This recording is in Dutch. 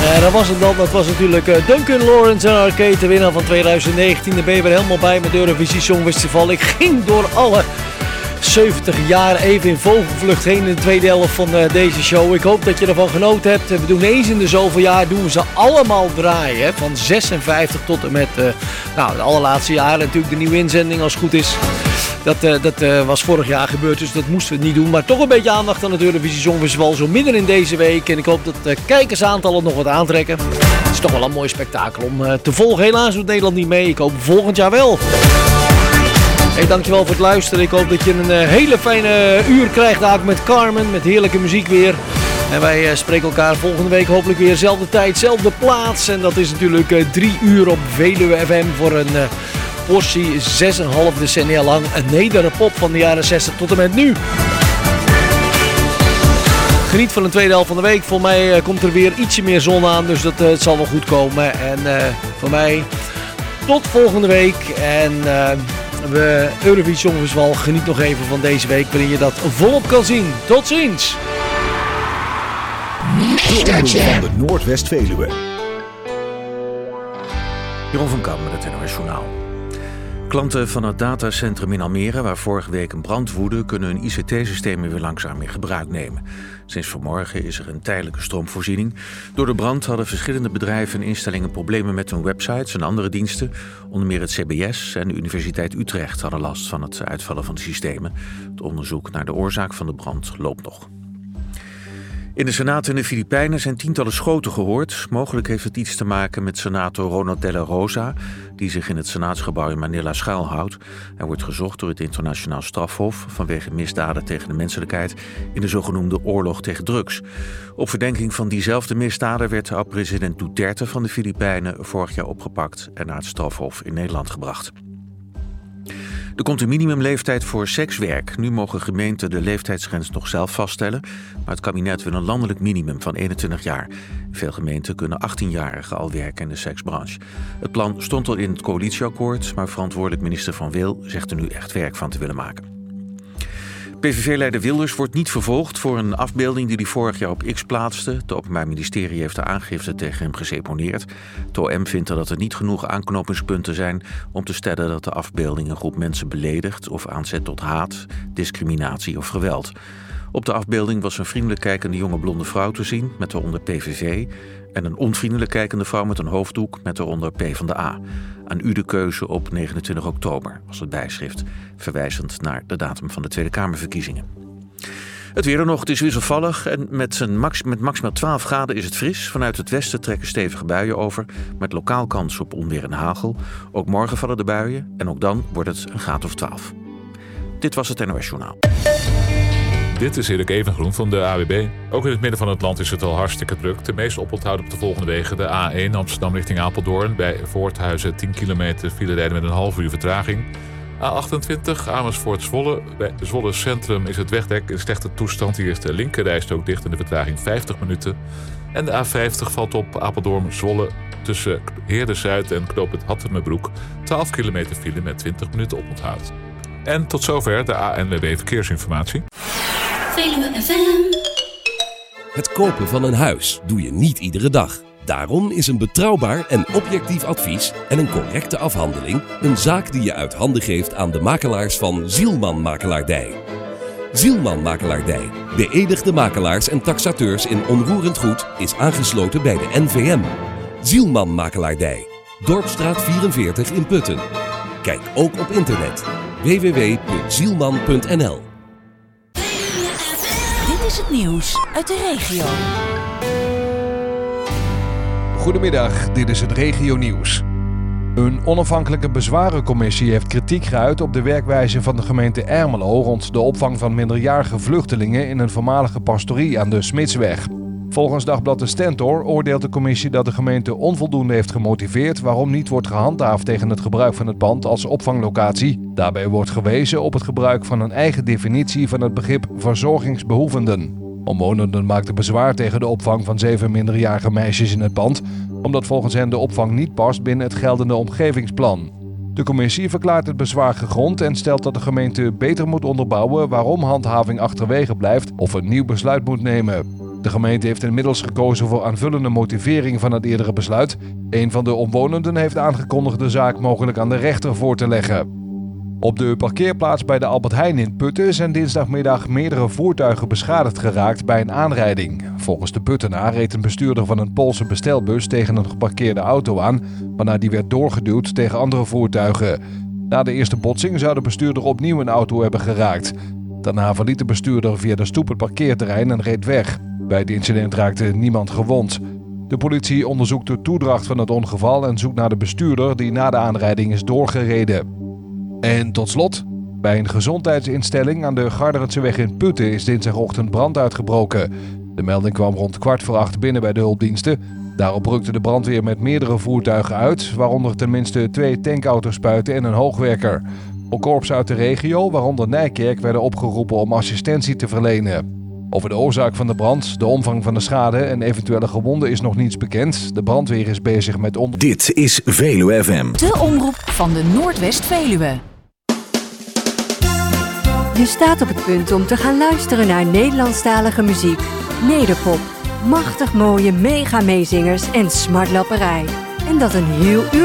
Dat was het dan. Dat was natuurlijk Duncan Lawrence en Arcade, de winnaar van 2019. Daar ben je weer helemaal bij met het Eurovisie Songfestival. Ik ging door alle 70 jaar even in vogelvlucht heen in de tweede helft van deze show. Ik hoop dat je ervan genoten hebt. We doen eens in de zoveel jaar doen we ze allemaal draaien. Hè? Van 56 tot en met de allerlaatste jaren. Natuurlijk de nieuwe inzending als het goed is. Dat was vorig jaar gebeurd, dus dat moesten we niet doen. Maar toch een beetje aandacht aan het Eurovisie Songfestival zo midden in deze week. En ik hoop dat de kijkersaantallen nog wat aantrekken. Het is toch wel een mooi spektakel om te volgen. Helaas doet Nederland niet mee. Ik hoop volgend jaar wel. Hey, dankjewel voor het luisteren. Ik hoop dat je een hele fijne uur krijgt daar met Carmen. Met heerlijke muziek weer. En wij spreken elkaar volgende week hopelijk weer zelfde tijd, zelfde plaats. En dat is natuurlijk 3 uur op Veluwe FM voor een portie 6,5 decennia lang. Een nederpop van de jaren 60 tot en met nu. Geniet van de tweede helft van de week. Voor mij komt er weer ietsje meer zon aan, dus het zal wel goed komen. En voor mij tot volgende week. En Eurovisie Songfestival, geniet nog even van deze week waarin je dat volop kan zien. Tot ziens! De omroep van de Noordwest-Veluwe. Jeroen van Kam met het NOS Journaal. Klanten van het datacentrum in Almere, waar vorige week een brand woedde, kunnen hun ICT-systemen weer langzaam in gebruik nemen. Sinds vanmorgen is er een tijdelijke stroomvoorziening. Door de brand hadden verschillende bedrijven en instellingen problemen met hun websites en andere diensten. Onder meer het CBS en de Universiteit Utrecht hadden last van het uitvallen van de systemen. Het onderzoek naar de oorzaak van de brand loopt nog. In de Senaat in de Filipijnen zijn tientallen schoten gehoord. Mogelijk heeft het iets te maken met senator Ronald de la Rosa, die zich in het Senaatsgebouw in Manila schuilhoudt. Hij wordt gezocht door het Internationaal Strafhof vanwege misdaden tegen de menselijkheid in de zogenoemde oorlog tegen drugs. Op verdenking van diezelfde misdaden werd oud-president Duterte van de Filipijnen vorig jaar opgepakt en naar het strafhof in Nederland gebracht. Er komt een minimumleeftijd voor sekswerk. Nu mogen gemeenten de leeftijdsgrens nog zelf vaststellen, maar het kabinet wil een landelijk minimum van 21 jaar. Veel gemeenten kunnen 18-jarigen al werken in de seksbranche. Het plan stond al in het coalitieakkoord, maar verantwoordelijk minister Van Wil zegt er nu echt werk van te willen maken. PVV-leider Wilders wordt niet vervolgd voor een afbeelding die hij vorig jaar op X plaatste. Het Openbaar Ministerie heeft de aangifte tegen hem geseponeerd. Het OM vindt dat er niet genoeg aanknopingspunten zijn om te stellen dat de afbeelding een groep mensen beledigt of aanzet tot haat, discriminatie of geweld. Op de afbeelding was een vriendelijk kijkende jonge blonde vrouw te zien met daaronder PVV en een onvriendelijk kijkende vrouw met een hoofddoek met daaronder PvdA. Aan u de keuze op 29 oktober was het bijschrift, verwijzend naar de datum van de Tweede Kamerverkiezingen. Het weer er nog, het is wisselvallig en met maximaal 12 graden is het fris. Vanuit het westen trekken stevige buien over, met lokaal kans op onweer en hagel. Ook morgen vallen de buien en ook dan wordt het een graad of 12. Dit was het NOS Journaal. Dit is Erik Evengroen van de AWB. Ook in het midden van het land is het al hartstikke druk. De meeste oponthoud op de volgende wegen. De A1 Amsterdam richting Apeldoorn. Bij Voorthuizen 10 kilometer file rijden met een half uur vertraging. A28 Amersfoort-Zwolle. Bij Zwolle Centrum is het wegdek in slechte toestand. Hier is de linkerrijstrook dicht en de vertraging 50 minuten. En de A50 valt op Apeldoorn-Zwolle tussen Heerde-Zuid en knooppunt Hattemerbroek. 12 kilometer file met 20 minuten oponthoud. En tot zover de ANWB Verkeersinformatie. Veluwe FM. Het kopen van een huis doe je niet iedere dag. Daarom is een betrouwbaar en objectief advies en een correcte afhandeling een zaak die je uit handen geeft aan de makelaars van Zielman Makelaardij. Zielman Makelaardij, beëdigde makelaars en taxateurs in onroerend goed, is aangesloten bij de NVM. Zielman Makelaardij, Dorpstraat 44 in Putten. Kijk ook op internet www.zielman.nl. Dit is het nieuws uit de regio. Goedemiddag, dit is het regionieuws. Een onafhankelijke bezwarencommissie heeft kritiek geuit op de werkwijze van de gemeente Ermelo rond de opvang van minderjarige vluchtelingen in een voormalige pastorie aan de Smitsweg. Volgens Dagblad de Stentor oordeelt de commissie dat de gemeente onvoldoende heeft gemotiveerd waarom niet wordt gehandhaafd tegen het gebruik van het pand als opvanglocatie. Daarbij wordt gewezen op het gebruik van een eigen definitie van het begrip verzorgingsbehoevenden. Omwonenden maakten bezwaar tegen de opvang van 7 minderjarige meisjes in het pand, omdat volgens hen de opvang niet past binnen het geldende omgevingsplan. De commissie verklaart het bezwaar gegrond en stelt dat de gemeente beter moet onderbouwen waarom handhaving achterwege blijft of een nieuw besluit moet nemen. De gemeente heeft inmiddels gekozen voor aanvullende motivering van het eerdere besluit. Een van de omwonenden heeft aangekondigd de zaak mogelijk aan de rechter voor te leggen. Op de parkeerplaats bij de Albert Heijn in Putten zijn dinsdagmiddag meerdere voertuigen beschadigd geraakt bij een aanrijding. Volgens de Puttenaar reed een bestuurder van een Poolse bestelbus tegen een geparkeerde auto aan, waarna die werd doorgeduwd tegen andere voertuigen. Na de eerste botsing zou de bestuurder opnieuw een auto hebben geraakt. Daarna verliet de bestuurder via de stoep het parkeerterrein en reed weg. Bij het incident raakte niemand gewond. De politie onderzoekt de toedracht van het ongeval en zoekt naar de bestuurder die na de aanrijding is doorgereden. En tot slot, bij een gezondheidsinstelling aan de Garderenseweg in Putten is dinsdagochtend brand uitgebroken. De melding kwam rond 7:15 binnen bij de hulpdiensten. Daarop rukte de brandweer met meerdere voertuigen uit, waaronder tenminste 2 tankauto's-spuiten en een hoogwerker. Ook korpsen uit de regio, waaronder Nijkerk, werden opgeroepen om assistentie te verlenen. Over de oorzaak van de brand, de omvang van de schade en eventuele gewonden is nog niets bekend. De brandweer is bezig met onderzoek. Dit is Veluwe FM. De omroep van de Noordwest-Veluwe. Je staat op het punt om te gaan luisteren naar Nederlandstalige muziek. Nederpop, machtig mooie mega-meezingers en smartlapperij. En dat een heel uur